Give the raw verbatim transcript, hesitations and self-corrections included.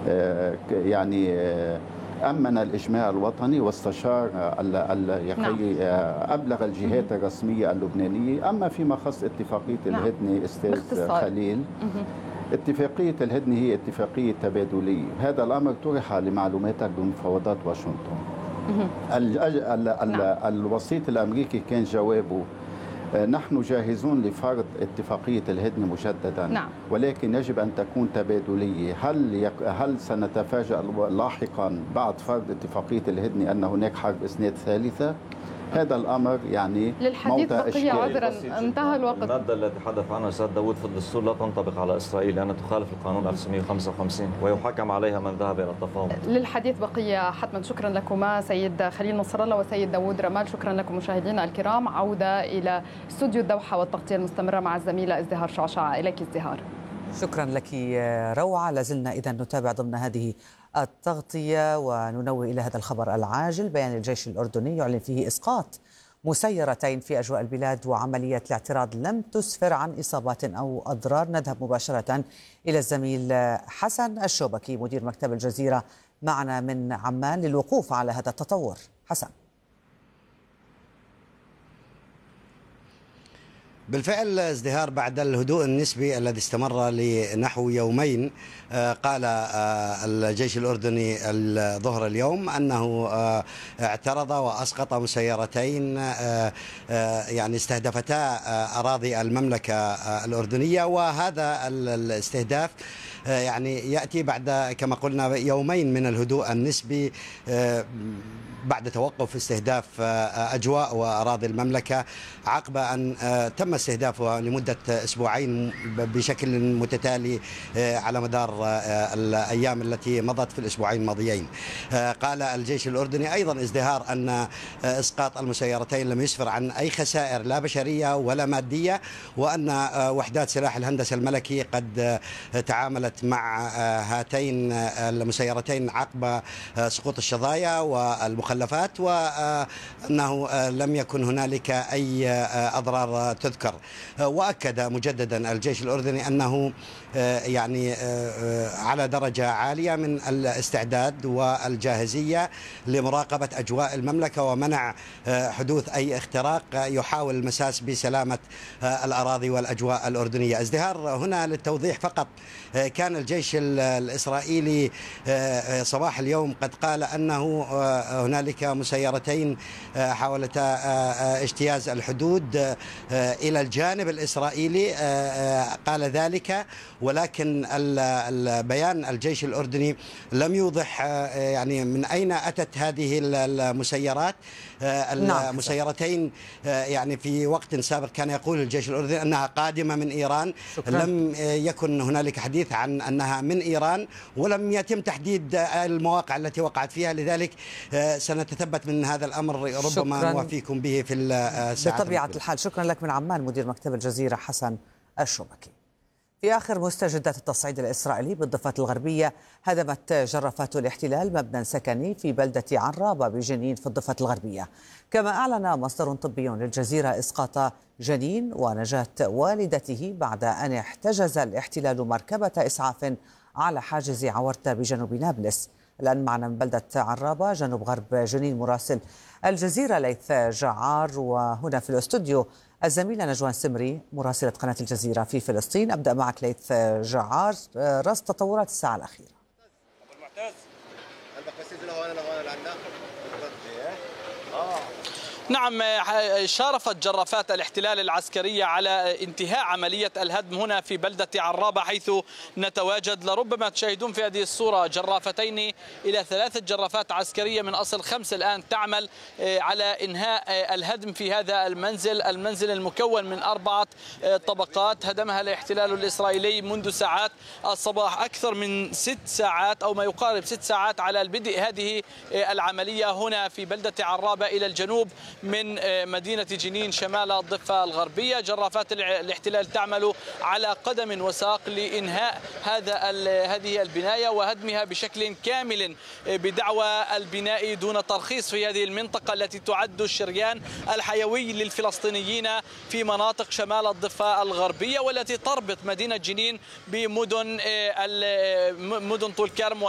يعني أمن الإجماع الوطني واستشار أبلغ الجهات الرسمية اللبنانية. أما فيما خص اتفاقية الهدنة أستاذ خليل، اتفاقية الهدنة هي اتفاقية تبادلية. هذا الأمر طرح لمعلوماتك بمفاوضات واشنطن. الوسيط الأمريكي كان جوابه نحن جاهزون لفرض اتفاقية الهدنة مجددا، نعم. ولكن يجب أن تكون تبادلية. هل يك... هل سنتفاجأ لاحقا بعد فرض اتفاقية الهدنة أن هناك حرب إسناد ثالثة؟ هذا الامر يعني للحديث بقيه عذرا انتهى الوقت. الماده التي تحدث عنها الاستاذ داوود في الدستور لا تنطبق على اسرائيل لانها تخالف القانون ألف وتسعمئة وخمسة وخمسين ويحكم عليها من ذهب الى التفاوض. للحديث بقيه حتما. شكرا لكما سيد خليل نصر الله وسيد داوود رمال. شكرا لكم مشاهدينا الكرام. عوده الى استوديو الدوحه والتغطيه المستمره مع الزميله ازدهار شعشعه. اليك ازدهار. شكرا لك روعة. لازلنا إذا نتابع ضمن هذه التغطية وننوه إلى هذا الخبر العاجل. بيان الجيش الأردني يعلن فيه إسقاط مسيرتين في أجواء البلاد، وعملية الاعتراض لم تسفر عن إصابات أو أضرار. نذهب مباشرة إلى الزميل حسن الشوبكي مدير مكتب الجزيرة معنا من عمان للوقوف على هذا التطور. حسن. بالفعل ازدهار، بعد الهدوء النسبي الذي استمر لنحو يومين، قال الجيش الأردني ظهر اليوم أنه اعترض وأسقط مسيرتين يعني استهدفتا أراضي المملكة الأردنية، وهذا الاستهداف يعني يأتي بعد كما قلنا يومين من الهدوء النسبي بعد توقف استهداف أجواء وأراضي المملكة عقب أن تم استهدافها لمدة أسبوعين بشكل متتالي على مدار الأيام التي مضت في الأسبوعين الماضيين. قال الجيش الأردني أيضا ازدهار أن إسقاط المسيرتين لم يسفر عن أي خسائر لا بشرية ولا مادية، وأن وحدات سلاح الهندسة الملكي قد تعاملت مع هاتين المسيرتين عقب سقوط الشظايا والمخلفات، وأنه لم يكن هنالك أي أضرار تذكر. وأكد مجددا الجيش الأردني أنه يعني على درجة عالية من الاستعداد والجاهزية لمراقبة أجواء المملكة ومنع حدوث أي اختراق يحاول المساس بسلامة الأراضي والأجواء الأردنية. ازدهار هنا للتوضيح فقط، كان الجيش الإسرائيلي صباح اليوم قد قال أنه هنالك مسيرتين حاولتا اجتياز الحدود إلى الجانب الإسرائيلي، قال ذلك، ولكن البيان الجيش الأردني لم يوضح يعني من أين أتت هذه المسيرات. المسيرتين يعني في وقت سابق كان يقول الجيش الأردني أنها قادمة من إيران. شكرا. لم يكن هنالك حديث عن أنها من إيران، ولم يتم تحديد المواقع التي وقعت فيها، لذلك سنتثبت من هذا الأمر ربما نوافيكم به في الساعات بطبيعة الحال. شكرا لك من عمان مدير مكتب الجزيرة حسن الشوبكي. في آخر مستجدات التصعيد الإسرائيلي بالضفة الغربية، هدمت جرافات الاحتلال مبنى سكني في بلدة عرابة بجنين في الضفة الغربية. كما أعلن مصدر طبي للجزيرة إسقاط جنين ونجاة والدته بعد أن احتجز الاحتلال مركبة إسعاف على حاجز عورتة بجنوب نابلس. الآن معنا من بلدة عرابة جنوب غرب جنين مراسل الجزيرة ليث جعار، وهنا في الاستوديو الزميلة نجوان سمري مراسلة قناة الجزيرة في فلسطين. أبدأ معك ليث جعار، رصد تطورات الساعة الأخيرة. نعم، شارفت جرافات الاحتلال العسكرية على انتهاء عملية الهدم هنا في بلدة عرابة حيث نتواجد. لربما تشاهدون في هذه الصورة جرافتين إلى ثلاثة جرافات عسكرية من أصل خمس الآن تعمل على إنهاء الهدم في هذا المنزل المنزل المكون من أربعة طبقات هدمها الاحتلال الإسرائيلي منذ ساعات الصباح. أكثر من ست ساعات أو ما يقارب ست ساعات على البدء هذه العملية هنا في بلدة عرابة إلى الجنوب من مدينة جنين شمال الضفة الغربية. جرافات الاحتلال تعمل على قدم وساق لإنهاء هذا هذه البناية وهدمها بشكل كامل بدعوى البناء دون ترخيص في هذه المنطقة التي تعد الشريان الحيوي للفلسطينيين في مناطق شمال الضفة الغربية، والتي تربط مدينة جنين بمدن مدن طول كرم